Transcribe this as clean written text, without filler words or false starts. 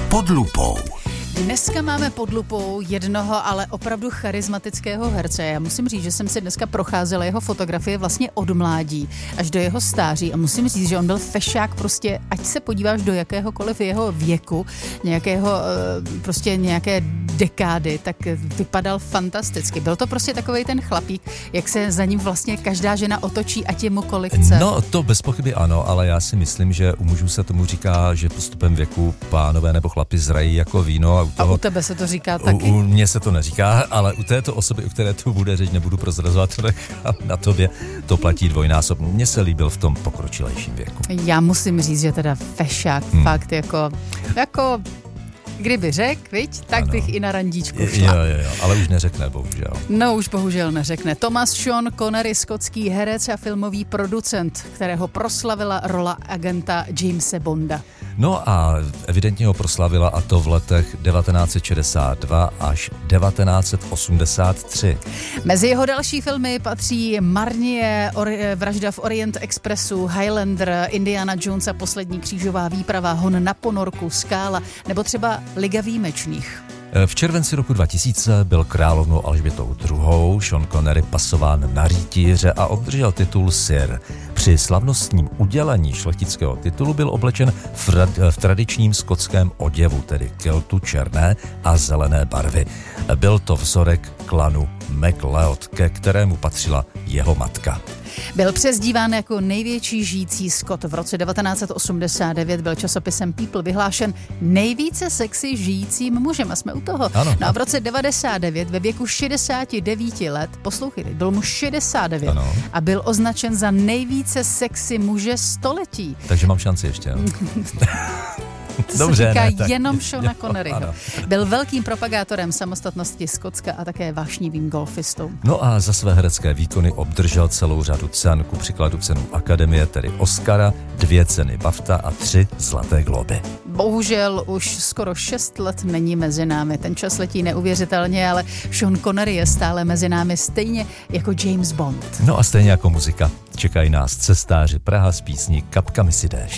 Pod lupou. Dneska máme pod lupou jednoho, ale opravdu charismatického herce. Já musím říct, že jsem si dneska procházela jeho fotografie vlastně od mládí až do jeho stáří a musím říct, že on byl fešák prostě, ať se podíváš do jakéhokoliv jeho věku, nějaké dekády, tak vypadal fantasticky. Byl to prostě takovej ten chlapík, jak se za ním vlastně každá žena otočí, ať je mu kolik chce. No, to bez pochyby ano, ale já si myslím, že u mužů se tomu říká, že postupem věku pánové nebo chlapi zrají jako víno. A u tebe se to říká taky? U mě se to neříká, ale u této osoby, u které tu bude řeč, nebudu prozrazovat, na tobě to platí dvojnásobně. Mně se líbil v tom pokročilejším věku. Já musím říct, že teda fešák fakt jako kdyby řekl, viď, tak ano. Bych i na randíčku šla. Jo, ale už neřekne, bohužel. No, už bohužel neřekne. Thomas Sean Connery, skotský herec a filmový producent, kterého proslavila rola agenta Jamese Bonda. No a evidentně ho proslavila, a to v letech 1962 až 1983. Mezi jeho další filmy patří Marnie, Vražda v Orient Expressu, Highlander, Indiana Jones a Poslední křížová výprava, Hon na ponorku, Skála nebo třeba Liga výjimečných. V červenci roku 2000 byl královnou Alžbětou II. Sean Connery pasován na rytíře a obdržel titul Sir. Při slavnostním udělení šlechtického titulu byl oblečen v tradičním skotském oděvu, tedy kiltu černé a zelené barvy. Byl to vzorek klanu MacLeod, ke kterému patřila jeho matka. Byl přezdíván jako největší žijící Skot. V roce 1989 byl časopisem People vyhlášen nejvíce sexy žijícím mužem a jsme u toho. Ano. No a v roce 99 ve věku 69 let, poslouchejte, byl mu 69 ano. A byl označen za nejvíce sexy muže století. Takže mám šanci ještě. To dobře, se týká ne, tak jenom Seana Conneryho. Ano. Byl velkým propagátorem samostatnosti Skotska a také vášnivým golfistou. No a za své herecké výkony obdržel celou řadu cen, ku příkladu cenu Akademie, tedy Oscara, 2 ceny BAFTA a 3 Zlaté globy. Bohužel už skoro 6 let není mezi námi. Ten čas letí neuvěřitelně, ale Sean Connery je stále mezi námi stejně jako James Bond. No a stejně jako muzika čekají nás cestáři Praha s písní Kapkami si déšť.